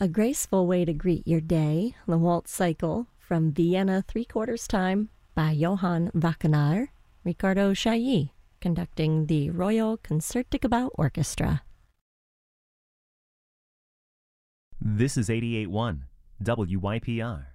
A graceful way to greet your day, the waltz cycle from Vienna 3/4 time by Johann Wackenaar, Riccardo Chailly, conducting the Royal Concertgebouw Orchestra. This is 88.1 WYPR.